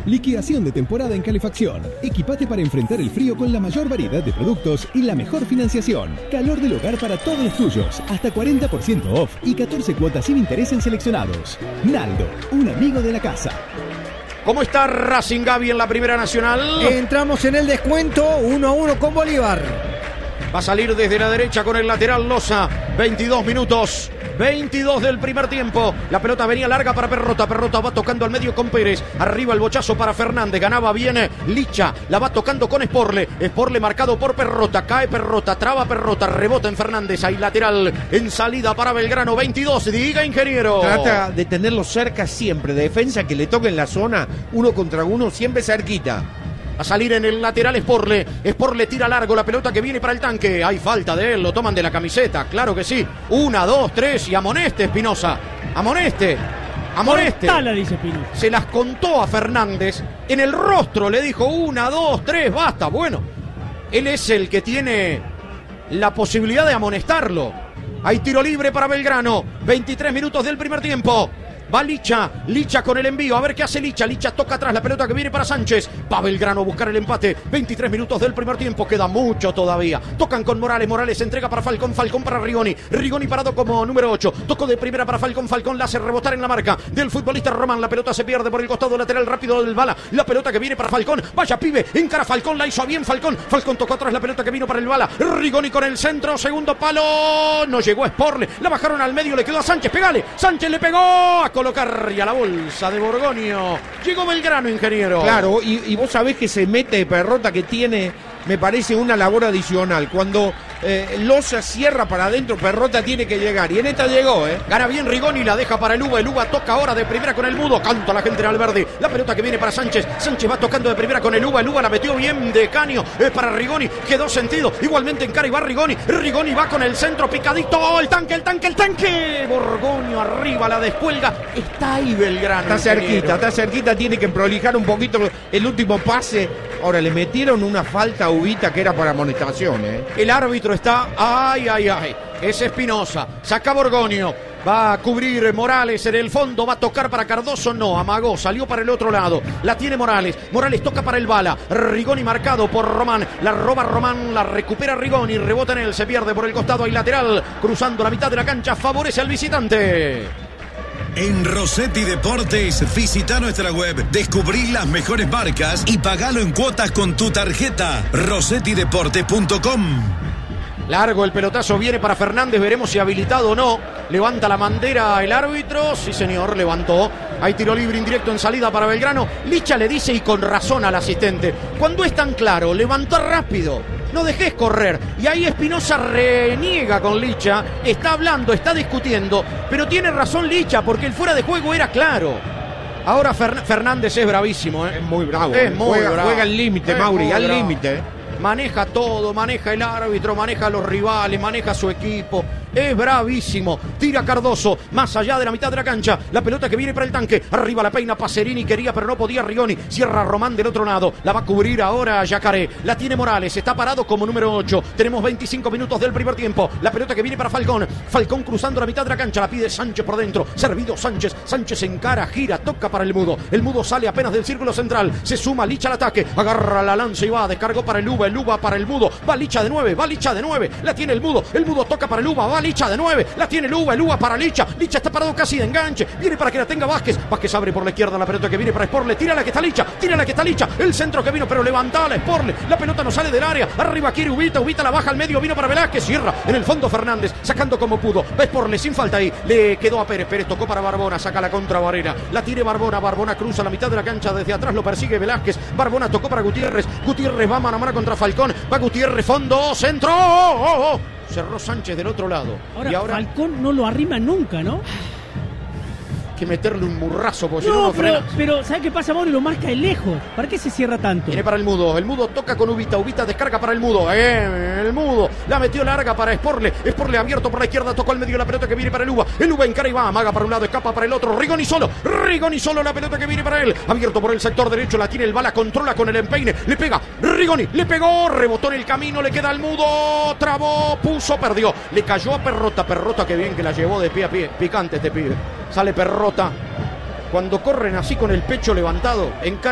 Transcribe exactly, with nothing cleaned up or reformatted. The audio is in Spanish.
Liquidación de temporada en calefacción. Equipate para enfrentar el frío con la mayor variedad de productos y la mejor financiación. Calor del hogar para todos los tuyos. Hasta cuarenta por ciento off y catorce cuotas sin interés en seleccionados. Naldo, un amigo de la casa. ¿Cómo está Racing, Gaby, en la Primera Nacional? Entramos en el descuento, uno a uno con Bolívar. Va a salir desde la derecha con el lateral Loza. veintidós minutos. veintidós del primer tiempo. La pelota venía larga para Perrota. Perrota va tocando al medio con Pérez. Arriba el bochazo para Fernández. Ganaba bien Licha. La va tocando con Sporle. Sporle marcado por Perrota. Cae Perrota. Traba Perrota. Rebota en Fernández. Hay lateral en salida para Belgrano. veintidós. Diga, ingeniero. Trata de tenerlo cerca siempre. De defensa que le toque en la zona. Uno contra uno. Siempre cerquita. A salir en el lateral Sporle. Sporle tira largo la pelota que viene para el tanque. Hay falta de él, lo toman de la camiseta. Claro que sí. Una, dos, tres y amoneste Espinosa. Amoneste. Amoneste. Cortala, dice Espinosa. Se las contó a Fernández. En el rostro le dijo una, dos, tres, basta. Bueno, él es el que tiene la posibilidad de amonestarlo. Hay tiro libre para Belgrano. veintitrés minutos del primer tiempo. Va Licha, Licha con el envío, a ver qué hace Licha, Licha toca atrás la pelota que viene para Sánchez, va Belgrano a buscar el empate, veintitrés minutos del primer tiempo, queda mucho todavía, tocan con Morales, Morales entrega para Falcón, Falcón para Rigoni, Rigoni parado como número ocho, tocó de primera para Falcón, Falcón la hace rebotar en la marca del futbolista Román, la pelota se pierde por el costado lateral rápido del Bala, la pelota que viene para Falcón, vaya pibe, encara Falcón, la hizo bien Falcón, Falcón tocó atrás la pelota que vino para el Bala, Rigoni con el centro, segundo palo, no llegó a Sporle, la bajaron al medio, le quedó a Sánchez, pegale, Sánchez le pegó, a colocar y a la bolsa de Borgoño. Llegó Belgrano, ingeniero. Claro, y, y vos sabés que se mete Perrota, que tiene, me parece, una labor adicional. Cuando eh, Loza cierra para adentro, Perrota tiene que llegar. Y en esta llegó, ¿eh? Gana bien Rigoni, la deja para el Uva. El Uva toca ahora de primera con el Mudo. Canta la gente en Alberdi. La pelota que viene para Sánchez. Sánchez va tocando de primera con el Uva. El Uva la metió bien de caño eh, para Rigoni. Quedó sentido. Igualmente encara y va Rigoni. Rigoni va con el centro picadito. El tanque, el tanque, el tanque. Borgoño arriba, la descuelga. Está ahí Belgrano. Está cerquita, está cerquita. Tiene que prolijar un poquito el último pase. Ahora le metieron una falta a Ubita que era para amonestación, ¿eh? El árbitro está, ay, ay, ay, es Espinosa, saca Borgoño, va a cubrir Morales en el fondo, va a tocar para Cardoso, no, amagó, salió para el otro lado, la tiene Morales, Morales toca para el Bala, Rigoni marcado por Román, la roba Román, la recupera Rigoni, rebota en él, se pierde por el costado, hay lateral, cruzando la mitad de la cancha, favorece al visitante. En Rossetti Deportes, visita nuestra web, descubrí las mejores marcas y pagalo en cuotas con tu tarjeta. rossetti deportes punto com. Largo el pelotazo, viene para Fernández, veremos si habilitado o no. Levanta la bandera el árbitro, sí señor, levantó. Hay tiro libre indirecto en salida para Belgrano. Licha le dice, y con razón al asistente, cuando es tan claro, levantá rápido, no dejes correr. Y ahí Espinosa reniega con Licha, está hablando, está discutiendo, pero tiene razón Licha, porque el fuera de juego era claro. Ahora Fer- Fernández es bravísimo, ¿eh? Es muy bravo. Es ¿eh? muy juega, bravo. juega al límite, Mauri, al límite. Maneja todo, maneja el árbitro, maneja a los rivales, maneja a su equipo. Es bravísimo. Tira Cardoso, más allá de la mitad de la cancha. La pelota que viene para el tanque. Arriba la peina Pacerini, quería pero no podía Rigoni. Cierra Román del otro lado. La va a cubrir ahora Yacaré. La tiene Morales, está parado como número ocho. Tenemos veinticinco minutos del primer tiempo. La pelota que viene para Falcón. Falcón cruzando la mitad de la cancha. La pide Sánchez por dentro. Servido Sánchez. Sánchez encara, gira, toca para el Mudo. El Mudo sale apenas del círculo central. Se suma Licha al ataque. Agarra la lanza y va. Descargó para el Uva. El Uva para el Mudo. Va Licha de nueve. Va Licha de nueve. La tiene el Mudo. El Mudo toca para el Uva. Va Licha de nueve. La tiene el Uva. El Uva para Licha. Licha está parado casi de enganche. Viene para que la tenga Vázquez. Vázquez abre por la izquierda la pelota que viene para Sporle. Tira la que está Licha. Tira la que está Licha. El centro que vino, pero levanta la Sporle. La pelota no sale del área. Arriba quiere Ubita. Ubita la baja al medio. Vino para Velázquez. Cierra. En el fondo Fernández. Sacando como pudo. Va Sporle sin falta ahí. Le quedó a Pérez. Pérez tocó para Barbona. Saca la contra Varela. La tiene Barbona. Barbona cruza la mitad de la cancha. Desde atrás lo persigue Velázquez. Barbona tocó para Gutiérrez. Gutiérrez va mano a mano contra Falcón. Va Gutiérrez. Fondo. Centro. Oh, oh, oh. Cerró Sánchez del otro lado. Ahora, y ahora Falcón no lo arrima nunca, ¿no? que meterle un murrazo porque no, si no no pero, frena. pero ¿sabes qué pasa, Mauro? Lo marca de lejos. ¿Para qué se cierra tanto? Viene para el Mudo, el Mudo toca con Ubita, Ubita descarga para el Mudo, eh, el Mudo, la metió larga para Sporle, Sporle abierto por la izquierda, tocó al medio la pelota que viene para el Uva, el Uva encara y va, amaga para un lado, escapa para el otro, Rigoni solo, Rigoni solo, la pelota que viene para él, abierto por el sector derecho, la tiene el Bala, controla con el empeine, le pega, Rigoni, le pegó, rebotó en el camino, le queda al Mudo, trabó, puso, perdió, le cayó a Perrota, Perrota que bien que la llevó de pie a pie, picante este pibe, sale Perrota, cuando corren así con el pecho levantado, encara